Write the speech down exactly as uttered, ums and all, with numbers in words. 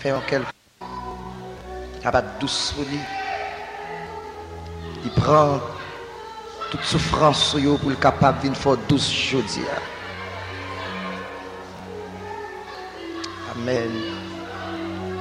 Fais un quelque pas douce pour lui. Il prend toute souffrance sur lui pour le capable d'une fois douce jodia. Amen.